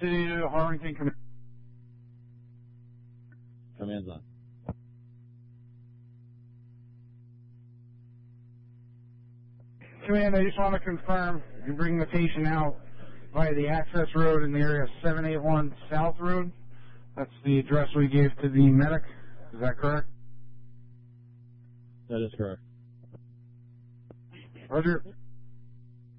City to Harlington Command. Command's on. Command, I just want to confirm you bring the patient out via the access road in the area of 781 South Road. That's the address we gave to the medic. Is that correct? That is correct. Roger.